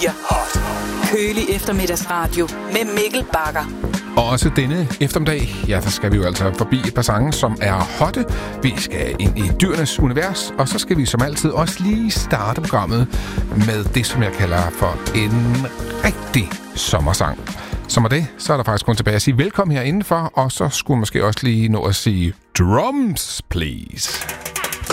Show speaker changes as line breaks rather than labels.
4 Kølig eftermiddagsradio med Mikkel Bagger.
Og også denne eftermiddag, ja, der skal vi jo altså forbi et par sange, som er hotte. Vi skal ind i dyrenes univers, og så skal vi som altid også lige starte programmet med det, som jeg kalder for en rigtig sommersang. Så med det, så er der faktisk kun tilbage at sige velkommen her indenfor, og så skulle man måske også lige nå at sige drums, please.